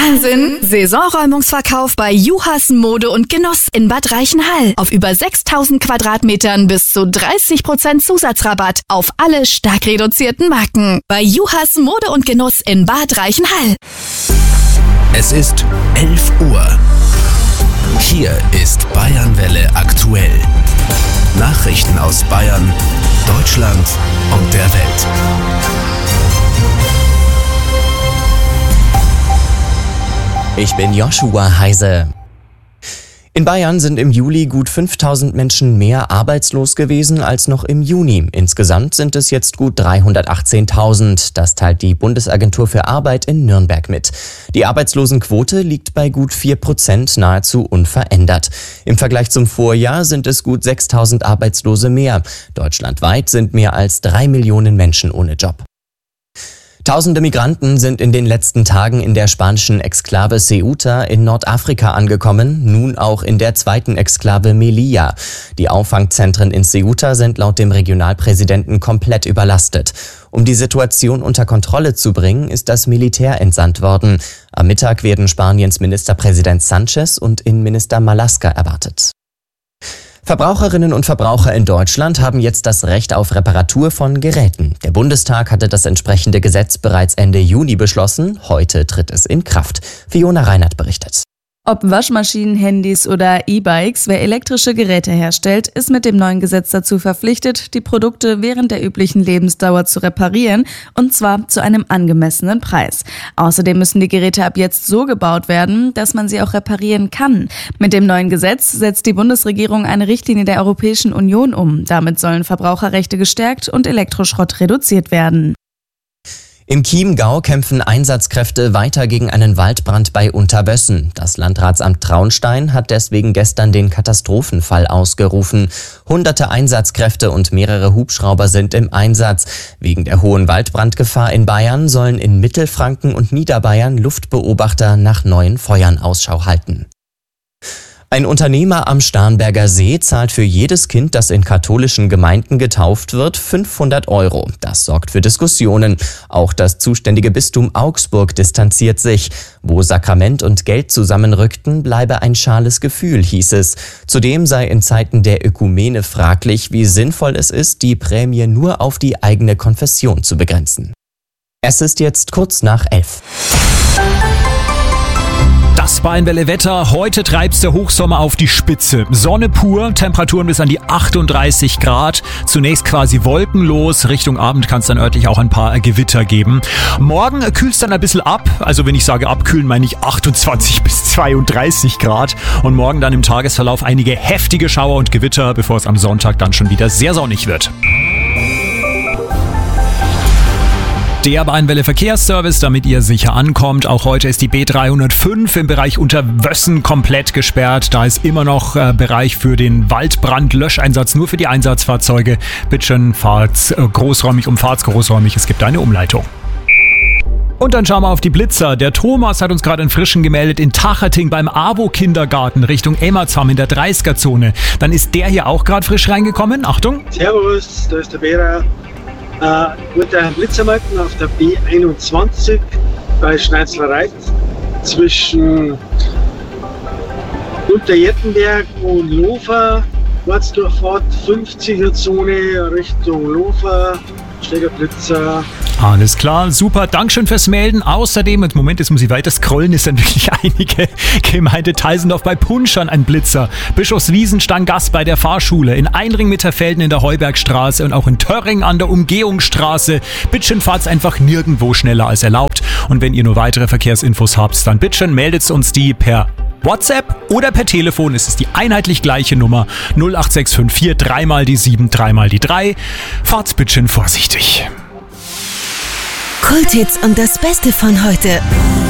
Wahnsinn! Saisonräumungsverkauf bei Juhas Mode und Genuss in Bad Reichenhall. Auf über 6000 Quadratmetern bis zu 30% Zusatzrabatt auf alle stark reduzierten Marken. Bei Juhas Mode und Genuss in Bad Reichenhall. Es ist 11 Uhr. Hier ist Bayernwelle aktuell. Nachrichten aus Bayern, Deutschland und der Welt. Ich bin Joshua Heise. In Bayern sind im Juli gut 5000 Menschen mehr arbeitslos gewesen als noch im Juni. Insgesamt sind es jetzt gut 318.000. Das teilt die Bundesagentur für Arbeit in Nürnberg mit. Die Arbeitslosenquote liegt bei gut 4%, nahezu unverändert. Im Vergleich zum Vorjahr sind es gut 6.000 Arbeitslose mehr. Deutschlandweit sind mehr als 3 Millionen Menschen ohne Job. Tausende Migranten sind in den letzten Tagen in der spanischen Exklave Ceuta in Nordafrika angekommen, nun auch in der zweiten Exklave Melilla. Die Auffangzentren in Ceuta sind laut dem Regionalpräsidenten komplett überlastet. Um die Situation unter Kontrolle zu bringen, ist das Militär entsandt worden. Am Mittag werden Spaniens Ministerpräsident Sanchez und Innenminister Marlaska erwartet. Verbraucherinnen und Verbraucher in Deutschland haben jetzt das Recht auf Reparatur von Geräten. Der Bundestag hatte das entsprechende Gesetz bereits Ende Juni beschlossen. Heute tritt es in Kraft. Fiona Reinhardt berichtet. Ob Waschmaschinen, Handys oder E-Bikes, wer elektrische Geräte herstellt, ist mit dem neuen Gesetz dazu verpflichtet, die Produkte während der üblichen Lebensdauer zu reparieren, und zwar zu einem angemessenen Preis. Außerdem müssen die Geräte ab jetzt so gebaut werden, dass man sie auch reparieren kann. Mit dem neuen Gesetz setzt die Bundesregierung eine Richtlinie der Europäischen Union um. Damit sollen Verbraucherrechte gestärkt und Elektroschrott reduziert werden. Im Chiemgau kämpfen Einsatzkräfte weiter gegen einen Waldbrand bei Unterbössen. Das Landratsamt Traunstein hat deswegen gestern den Katastrophenfall ausgerufen. Hunderte Einsatzkräfte und mehrere Hubschrauber sind im Einsatz. Wegen der hohen Waldbrandgefahr in Bayern sollen in Mittelfranken und Niederbayern Luftbeobachter nach neuen Feuern Ausschau halten. Ein Unternehmer am Starnberger See zahlt für jedes Kind, das in katholischen Gemeinden getauft wird, 500 €. Das sorgt für Diskussionen. Auch das zuständige Bistum Augsburg distanziert sich. Wo Sakrament und Geld zusammenrückten, bleibe ein schales Gefühl, hieß es. Zudem sei in Zeiten der Ökumene fraglich, wie sinnvoll es ist, die Prämie nur auf die eigene Konfession zu begrenzen. Es ist jetzt kurz nach 11. Das Bayernwelle Wetter. Heute treibt's der Hochsommer auf die Spitze. Sonne pur, Temperaturen bis an die 38 Grad. Zunächst quasi wolkenlos. Richtung Abend kann es dann örtlich auch ein paar Gewitter geben. Morgen kühlt's dann ein bisschen ab. Also wenn ich sage abkühlen, meine ich 28 bis 32 Grad. Und morgen dann im Tagesverlauf einige heftige Schauer und Gewitter, bevor es am Sonntag dann schon wieder sehr sonnig wird. Der Bayernwelle Verkehrsservice, damit ihr sicher ankommt. Auch heute ist die B305 im Bereich Unterwössen komplett gesperrt. Da ist immer noch Bereich für den Waldbrandlöscheinsatz, nur für die Einsatzfahrzeuge. Bitte schön, fahrt's großräumig, umfahrt's großräumig. Es gibt eine Umleitung. Und dann schauen wir auf die Blitzer. Der Thomas hat uns gerade einen frischen gemeldet in Tacherting beim AWO-Kindergarten Richtung Emmertsheim in der 30er-Zone. Dann ist der hier auch gerade frisch reingekommen. Achtung. Servus, da ist der Vera. Guter Blitzermarken auf der B21 bei Schneizlerreit zwischen Unterjettenberg und Lofer. Ortsdurchfahrt 50er-Zone Richtung Lofer. Steht der Blitzer. Alles klar, super, Dankeschön fürs Melden. Außerdem, im Moment, jetzt muss ich weiter scrollen, ist dann wirklich einige Gemeinde Teisendorf bei Punschern ein Blitzer. Bischofswiesen stand Gast bei der Fahrschule, in Einring-Mitterfelden in der Heubergstraße und auch in Törring an der Umgehungsstraße. Bittchen fahrt's einfach nirgendwo schneller als erlaubt. Und wenn ihr nur weitere Verkehrsinfos habt, dann bittchen meldet uns die per WhatsApp oder per Telefon. Es ist die einheitlich gleiche Nummer 08654 3 mal die 7 3 mal die 3. Fahrt's bittchen vorsichtig. Kulthits und das Beste von heute.